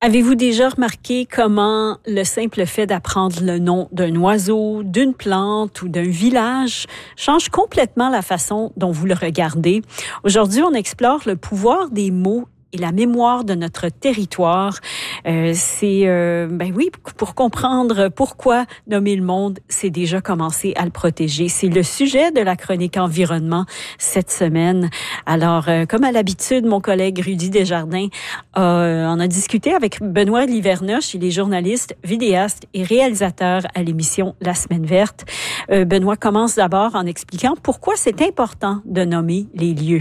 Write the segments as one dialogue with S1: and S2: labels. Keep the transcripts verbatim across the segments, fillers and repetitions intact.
S1: Avez-vous déjà remarqué comment le simple fait d'apprendre le nom d'un oiseau, d'une plante ou d'un village change complètement la façon dont vous le regardez? Aujourd'hui, on explore le pouvoir des mots et la mémoire de notre territoire. Euh, c'est, euh, ben oui, pour comprendre pourquoi nommer le monde, c'est déjà commencer à le protéger. C'est le sujet de la chronique environnement cette semaine. Alors, euh, comme à l'habitude, mon collègue Rudy Desjardins euh, en a discuté avec Benoît Livernoche. Il est journaliste, vidéaste et réalisateur à l'émission La Semaine verte. Euh, Benoît commence d'abord en expliquant pourquoi c'est important de nommer les lieux.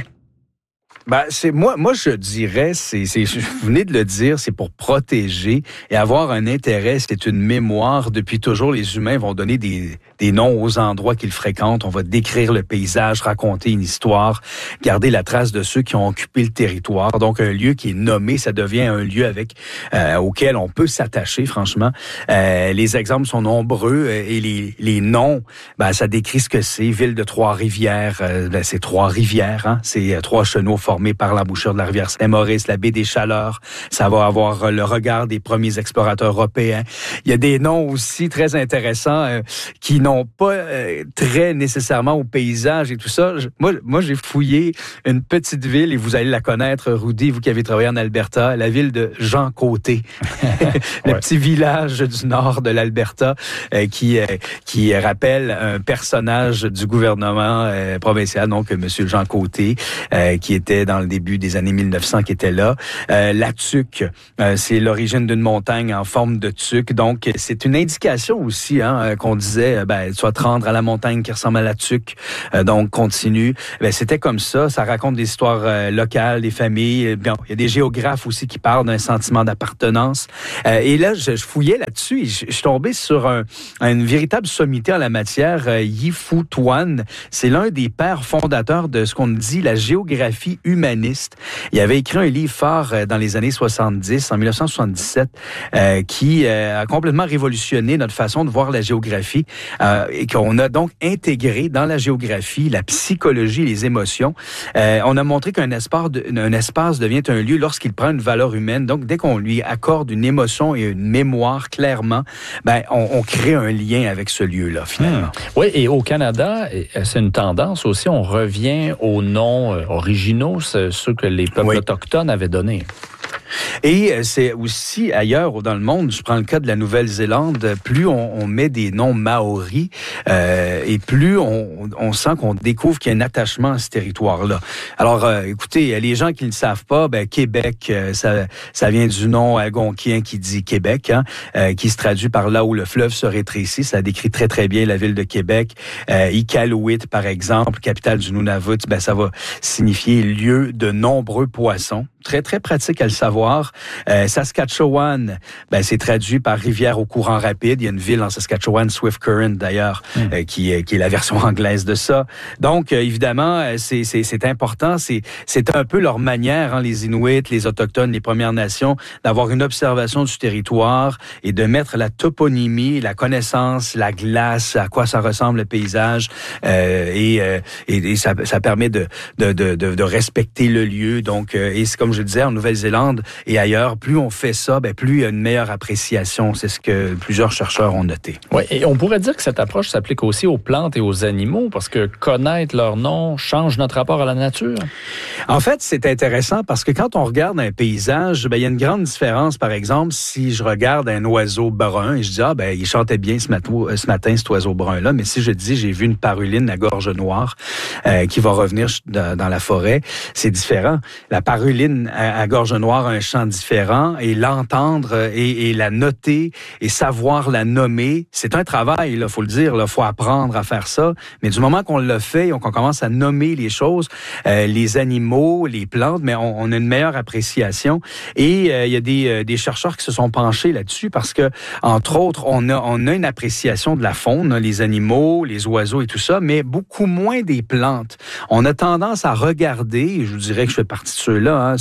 S2: Ben, c'est moi, moi je dirais, c'est, c'est, vous venez de le dire, c'est pour protéger et avoir un intérêt. C'est une mémoire. Depuis toujours, les humains vont donner des, des noms aux endroits qu'ils fréquentent. On va décrire le paysage, raconter une histoire, garder la trace de ceux qui ont occupé le territoire. Donc, un lieu qui est nommé, ça devient un lieu avec euh, auquel on peut s'attacher. Franchement, euh, les exemples sont nombreux et les, les noms, ben, ça décrit ce que c'est. Ville de Trois-Rivières, euh, ben, c'est Trois-Rivières, hein. C'est euh, trois chenaux formés par l'embouchure de la rivière Saint-Maurice, la baie des Chaleurs. Ça va avoir le regard des premiers explorateurs européens. Il y a des noms aussi très intéressants euh, qui n'ont pas euh, trait nécessairement au paysage et tout ça. Je, moi, moi, j'ai fouillé une petite ville, et vous allez la connaître, Rudy, vous qui avez travaillé en Alberta, la ville de Jean Côté. Le ouais. petit village du nord de l'Alberta euh, qui, euh, qui rappelle un personnage du gouvernement euh, provincial, donc M. Jean Côté, euh, qui était dans le début des années mille neuf cents, qui était là. Euh, la tuque, euh, c'est l'origine d'une montagne en forme de tuque. Donc, c'est une indication aussi hein, qu'on disait, ben, tu vas te rendre à la montagne qui ressemble à la tuque. Euh, donc, continue. Ben, c'était comme ça. Ça raconte des histoires euh, locales, des familles. Bien, il y a des géographes aussi qui parlent d'un sentiment d'appartenance. Euh, et là, je, je fouillais là-dessus et je, je suis tombé sur un, une véritable sommité en la matière. Euh, Yi Fu Tuan, c'est l'un des pères fondateurs de ce qu'on dit la géographie humaniste. Il avait écrit un livre phare dans les années soixante-dix, en mille neuf cent soixante-dix-sept, euh, qui euh, a complètement révolutionné notre façon de voir la géographie euh, et qu'on a donc intégré dans la géographie la psychologie et les émotions. Euh, on a montré qu'un espace, de, un espace devient un lieu lorsqu'il prend une valeur humaine. Donc, dès qu'on lui accorde une émotion et une mémoire clairement, ben, on, on crée un lien avec ce lieu-là, finalement.
S3: Mmh. Oui, et au Canada, c'est une tendance aussi, on revient aux noms originaux, ceux que les peuples oui. autochtones avaient donnés.
S2: Et c'est aussi ailleurs dans le monde, je prends le cas de la Nouvelle-Zélande, plus on, on met des noms maoris euh, et plus on, on sent qu'on découvre qu'il y a un attachement à ce territoire-là. Alors, euh, écoutez, les gens qui ne le savent pas, ben Québec, euh, ça, ça vient du nom algonquien qui dit Québec, hein, euh, qui se traduit par là où le fleuve se rétrécit. Ça décrit très, très bien la ville de Québec. Euh, Iqaluit, par exemple, capitale du Nunavut, ben ça va signifier lieu de nombreux poissons. Très, très pratique à le savoir. Euh, Saskatchewan, ben, c'est traduit par rivière au courant rapide. Il y a une ville en Saskatchewan, Swift Current d'ailleurs, mmh. euh, qui, qui est la version anglaise de ça. Donc, euh, évidemment, c'est, c'est, c'est important. C'est, c'est un peu leur manière, hein, les Inuits, les Autochtones, les Premières Nations, d'avoir une observation du territoire et de mettre la toponymie, la connaissance, la glace, à quoi ça ressemble le paysage. Euh, et, euh, et, et ça, ça permet de, de, de, de, de respecter le lieu. Donc, euh, et c'est comme je le disais, en Nouvelle-Zélande et ailleurs, plus on fait ça, ben plus il y a une meilleure appréciation. C'est ce que plusieurs chercheurs ont noté.
S3: Oui, et on pourrait dire que cette approche s'applique aussi aux plantes et aux animaux, parce que connaître leur nom change notre rapport à la nature.
S2: En fait, c'est intéressant parce que quand on regarde un paysage, ben il y a une grande différence. Par exemple, si je regarde un oiseau brun et je dis, ah ben il chantait bien ce matin, ce matin cet oiseau brun-là, mais si je dis, j'ai vu une paruline à gorge noire euh, qui va revenir dans la forêt, c'est différent. La paruline à, à gorge noire, un chant différent, et l'entendre et, et la noter et savoir la nommer, c'est un travail, il faut le dire, il faut apprendre à faire ça, mais du moment qu'on le fait, qu'on commence à nommer les choses, euh, les animaux, les plantes, mais on, on a une meilleure appréciation. Et euh, il y a des, euh, des chercheurs qui se sont penchés là-dessus parce que, entre autres, on a, on a une appréciation de la faune, les animaux, les oiseaux et tout ça, mais beaucoup moins des plantes. On a tendance à regarder, et je vous dirais que je fais partie de ceux-là, hein,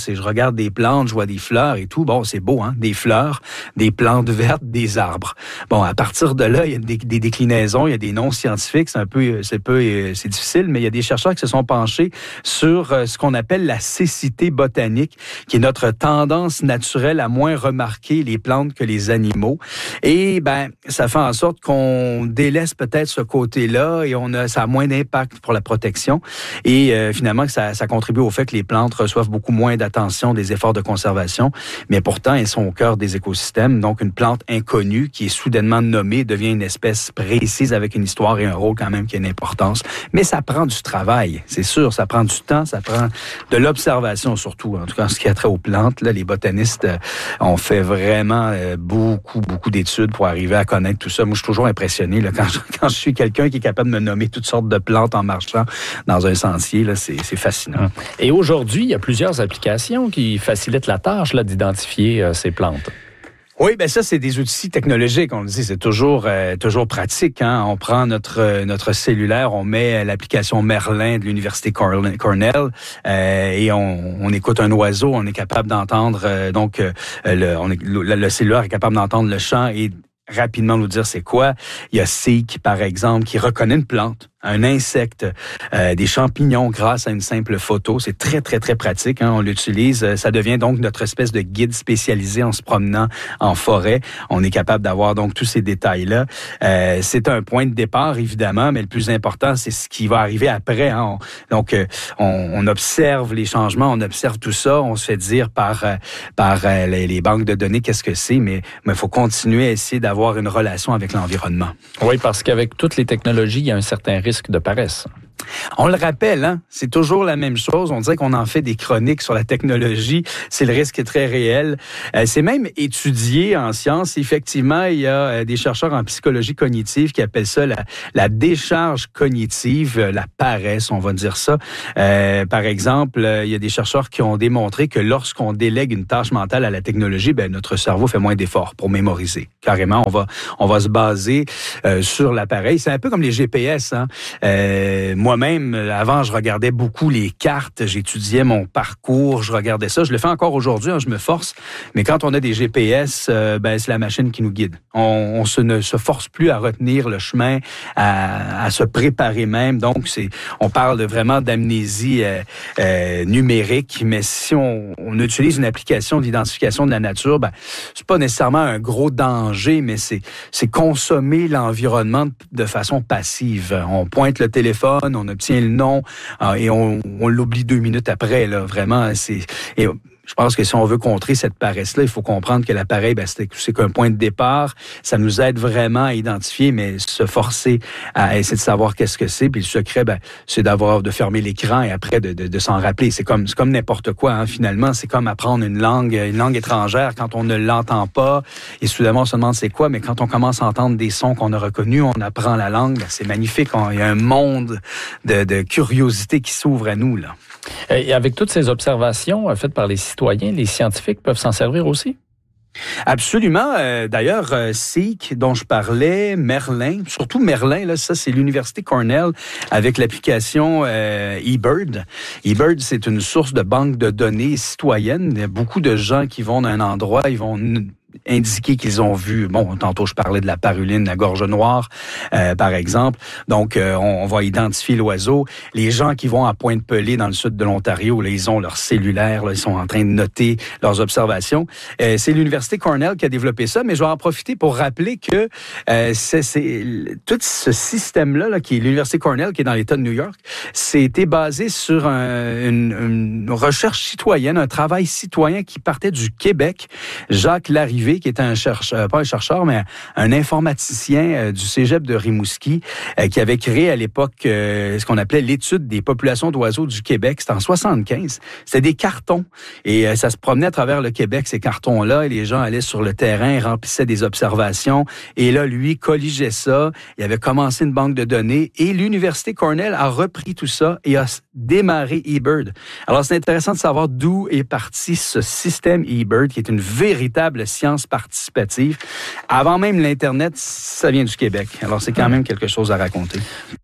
S2: c'est je regarde des plantes, je vois des fleurs et tout. Bon, c'est beau, hein, des fleurs, des plantes vertes, des arbres. Bon, à partir de là, il y a des, des déclinaisons, il y a des noms scientifiques, c'est un peu, c'est peu, c'est difficile, mais il y a des chercheurs qui se sont penchés sur ce qu'on appelle la cécité botanique, qui est notre tendance naturelle à moins remarquer les plantes que les animaux. Et ben, ça fait en sorte qu'on délaisse peut-être ce côté-là et on a, ça a moins d'impact pour la protection. Et euh, finalement, que ça, ça contribue au fait que les plantes reçoivent beaucoup moins d'attention, des efforts de conservation, mais pourtant, elles sont au cœur des écosystèmes. Donc, une plante inconnue qui est soudainement nommée devient une espèce précise avec une histoire et un rôle quand même qui a une importance. Mais ça prend du travail, c'est sûr, ça prend du temps, ça prend de l'observation surtout. En tout cas, en ce qui a trait aux plantes, là, les botanistes euh, ont fait vraiment euh, beaucoup, beaucoup d'études pour arriver à connaître tout ça. Moi, je suis toujours impressionné là, quand, je, quand je suis quelqu'un qui est capable de me nommer toutes sortes de plantes en marchant dans un sentier. Là, c'est, c'est fascinant.
S3: Et aujourd'hui, il y a plusieurs applications qui facilitent la tâche là, d'identifier euh, ces plantes.
S2: Oui, ben ça, c'est des outils technologiques. On le dit, c'est toujours euh, toujours pratique. Hein? On prend notre euh, notre cellulaire, on met l'application Merlin de l'Université Cornell euh, et on, on écoute un oiseau. On est capable d'entendre, euh, donc, euh, le, on est, le, le cellulaire est capable d'entendre le chant et rapidement nous dire c'est quoi. Il y a Seek, par exemple, qui reconnaît une plante, un insecte, euh, des champignons grâce à une simple photo. C'est très, très, très pratique. Hein? On l'utilise. Ça devient donc notre espèce de guide spécialisé en se promenant en forêt. On est capable d'avoir donc tous ces détails-là. Euh, c'est un point de départ, évidemment, mais le plus important, c'est ce qui va arriver après. Hein? On, donc, euh, on, on observe les changements, on observe tout ça. On se fait dire par, euh, par euh, les, les banques de données qu'est-ce que c'est, mais il faut continuer à essayer d'avoir une relation avec l'environnement.
S3: Oui, parce qu'avec toutes les technologies, il y a un certain risque de paresse.
S2: On le rappelle, hein, c'est toujours la même chose. On dirait qu'on en fait des chroniques sur la technologie. C'est le risque très réel. Euh, c'est même étudié en sciences. Effectivement, il y a euh, des chercheurs en psychologie cognitive qui appellent ça la, la décharge cognitive, euh, la paresse, on va dire ça. Euh, par exemple, euh, il y a des chercheurs qui ont démontré que lorsqu'on délègue une tâche mentale à la technologie, ben notre cerveau fait moins d'efforts pour mémoriser. Carrément, on va on va se baser euh, sur l'appareil. C'est un peu comme les G P S. Hein. Euh, Moi-même, avant, je regardais beaucoup les cartes, j'étudiais mon parcours, je regardais ça. Je le fais encore aujourd'hui, hein, je me force. Mais quand on a des G P S, euh, ben, c'est la machine qui nous guide. On, on se, ne se force plus à retenir le chemin, à, à se préparer même. Donc, c'est, on parle vraiment d'amnésie euh, euh, numérique. Mais si on, on utilise une application d'identification de la nature, ben, c'est pas nécessairement un gros danger, mais c'est, c'est consommer l'environnement de façon passive. On pointe le téléphone, on obtient le nom euh, et on, on l'oublie deux minutes après. Là, vraiment, c'est... Et, je pense que si on veut contrer cette paresse-là, il faut comprendre que l'appareil, ben, c'est, c'est qu'un point de départ. Ça nous aide vraiment à identifier, mais se forcer à essayer de savoir qu'est-ce que c'est. Puis le secret, ben, c'est d'avoir de fermer l'écran et après de, de, de s'en rappeler. C'est comme, c'est comme n'importe quoi. Hein, finalement, c'est comme apprendre une langue, une langue étrangère quand on ne l'entend pas. Et soudainement, on se demande c'est quoi. Mais quand on commence à entendre des sons qu'on a reconnus, on apprend la langue. Ben, c'est magnifique. On, il y a un monde de, de curiosité qui s'ouvre à nous là.
S3: Et avec toutes ces observations faites par les citoyens, les scientifiques peuvent s'en servir aussi?
S2: Absolument. Euh, d'ailleurs, euh, Seek, dont je parlais, Merlin, surtout Merlin, là, ça, c'est l'Université Cornell avec l'application euh, eBird. eBird, c'est une source de banque de données citoyennes. Il y a beaucoup de gens qui vont dans un endroit, ils vont indiquer qu'ils ont vu, bon, tantôt je parlais de la paruline, la gorge noire, euh, par exemple. Donc, euh, on, on va identifier l'oiseau. Les gens qui vont à Pointe-Pelée, dans le sud de l'Ontario, là, ils ont leur cellulaire, là, ils sont en train de noter leurs observations. Euh, c'est l'Université Cornell qui a développé ça, mais je vais en profiter pour rappeler que euh, c'est, c'est tout ce système-là, là, qui est l'Université Cornell, qui est dans l'État de New York, c'était basé sur un, une, une recherche citoyenne, un travail citoyen qui partait du Québec. Jacques Larrivée, qui était un chercheur, pas un chercheur, mais un informaticien euh, du cégep de Rimouski, euh, qui avait créé à l'époque euh, ce qu'on appelait l'étude des populations d'oiseaux du Québec. C'était en soixante-quinze. C'était des cartons. Et euh, ça se promenait à travers le Québec, ces cartons-là, et les gens allaient sur le terrain, remplissaient des observations. Et là, lui, colligeait ça. Il avait commencé une banque de données. Et l'Université Cornell a repris tout ça et a démarré eBird. Alors, c'est intéressant de savoir d'où est parti ce système eBird, qui est une véritable science participative. Avant même l'Internet, ça vient du Québec. Alors, c'est quand même quelque chose à raconter.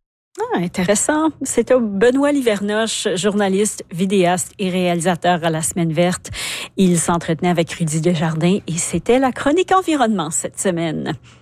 S1: intéressant. C'était Benoît Livernoche, journaliste, vidéaste et réalisateur à La Semaine verte. Il s'entretenait avec Rudy Desjardins et c'était la chronique environnement cette semaine.